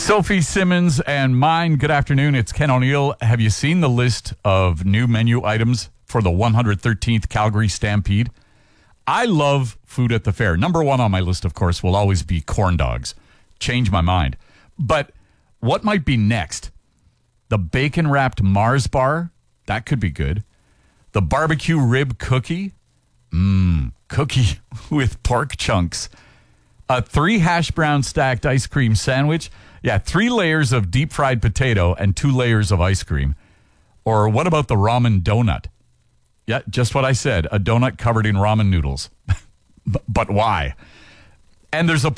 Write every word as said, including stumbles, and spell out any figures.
Sophie Simmons and mine, good afternoon. It's Ken O'Neill. Have you seen the list of new menu items for the one hundred thirteenth Calgary Stampede? I love food at the fair. Number one on my list, of course, will always be corn dogs. Change my mind. But what might be next? The bacon-wrapped Mars bar? That could be good. The barbecue rib cookie? Mmm, cookie with pork chunks. A three hash brown stacked ice cream sandwich? Yeah, three layers of deep fried potato and two layers of ice cream. Or what about the ramen donut? Yeah, just what I said, a donut covered in ramen noodles. But why? And there's a